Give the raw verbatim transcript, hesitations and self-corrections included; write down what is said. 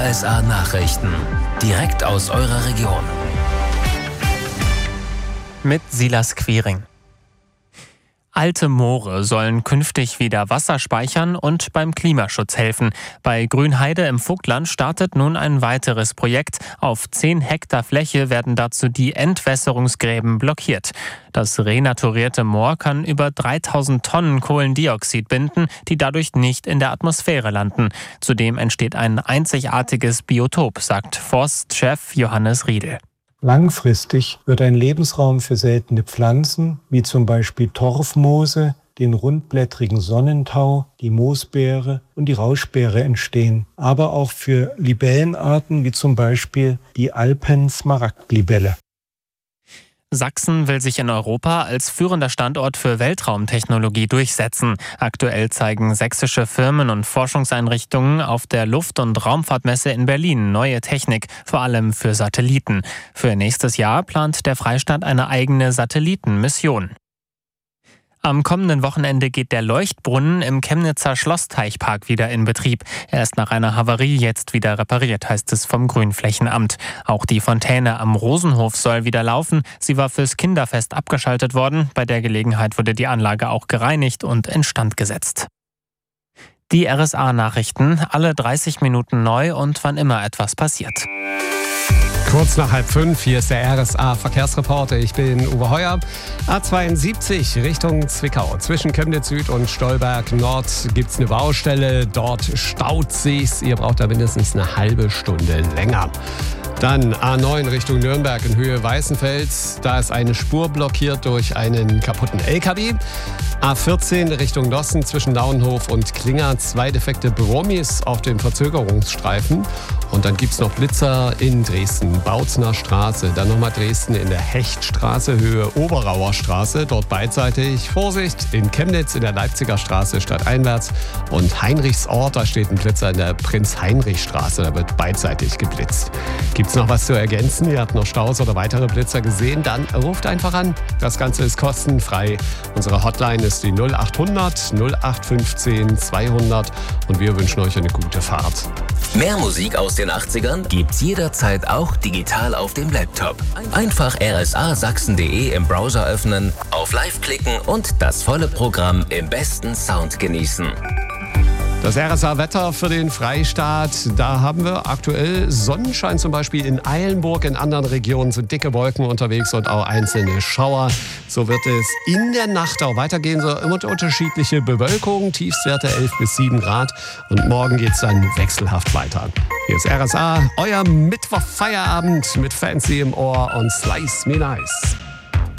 S A Nachrichten. Direkt aus eurer Region. Mit Silas Quiring. Alte Moore sollen künftig wieder Wasser speichern und beim Klimaschutz helfen. Bei Grünheide im Vogtland startet nun ein weiteres Projekt. Auf zehn Hektar Fläche werden dazu die Entwässerungsgräben blockiert. Das renaturierte Moor kann über dreitausend Tonnen Kohlendioxid binden, die dadurch nicht in der Atmosphäre landen. Zudem entsteht ein einzigartiges Biotop, sagt Forstchef Johannes Riedel. Langfristig wird ein Lebensraum für seltene Pflanzen, wie zum Beispiel Torfmoose, den rundblättrigen Sonnentau, die Moosbeere und die Rauschbeere entstehen, aber auch für Libellenarten wie zum Beispiel die Alpen-Smaragdlibelle. Sachsen will sich in Europa als führender Standort für Weltraumtechnologie durchsetzen. Aktuell zeigen sächsische Firmen und Forschungseinrichtungen auf der Luft- und Raumfahrtmesse in Berlin neue Technik, vor allem für Satelliten. Für nächstes Jahr plant der Freistaat eine eigene Satellitenmission. Am kommenden Wochenende geht der Leuchtbrunnen im Chemnitzer Schlossteichpark wieder in Betrieb. Er ist nach einer Havarie jetzt wieder repariert, heißt es vom Grünflächenamt. Auch die Fontäne am Rosenhof soll wieder laufen. Sie war fürs Kinderfest abgeschaltet worden. Bei der Gelegenheit wurde die Anlage auch gereinigt und instand gesetzt. Die R S A-Nachrichten, alle dreißig Minuten neu und wann immer etwas passiert. Kurz nach halb fünf, hier ist der R S A-Verkehrsreporter. Ich bin Uwe Heuer. A zweiundsiebzig Richtung Zwickau. Zwischen Chemnitz Süd und Stolberg Nord gibt es eine Baustelle. Dort staut sich's. Ihr braucht da mindestens eine halbe Stunde länger. Dann A neun Richtung Nürnberg in Höhe Weißenfels. Da ist eine Spur blockiert durch einen kaputten L K W. A vierzehn Richtung Dossen zwischen Naunhof und Klinger. Zwei defekte Bromis auf dem Verzögerungsstreifen. Und dann gibt es noch Blitzer in Dresden, Bautzner Straße. Dann nochmal Dresden in der Hechtstraße, Höhe Oberauer Straße. Dort beidseitig Vorsicht. In Chemnitz in der Leipziger Straße stadteinwärts. Und Heinrichsort, da steht ein Blitzer in der Prinz-Heinrich-Straße. Da wird beidseitig geblitzt. Gibt's noch was zu ergänzen? Ihr habt noch Staus oder weitere Blitzer gesehen? Dann ruft einfach an. Das Ganze ist kostenfrei. Unsere Hotline ist die null acht hundert null acht fünfzehn zweihundert und wir wünschen euch eine gute Fahrt. Mehr Musik aus den achtzigern gibt's jederzeit auch digital auf dem Laptop. Einfach r s a sachsen punkt d e im Browser öffnen, auf Live klicken und das volle Programm im besten Sound genießen. Das R S A-Wetter für den Freistaat, da haben wir aktuell Sonnenschein, zum Beispiel in Eilenburg. In anderen Regionen sind dicke Wolken unterwegs und auch einzelne Schauer. So wird es in der Nacht auch weitergehen. So immer unterschiedliche Bewölkung, Tiefstwerte elf bis sieben Grad. Und morgen geht es dann wechselhaft weiter. Hier ist R S A, euer Mittwoch-Feierabend mit Fancy im Ohr und Slice Me Nice.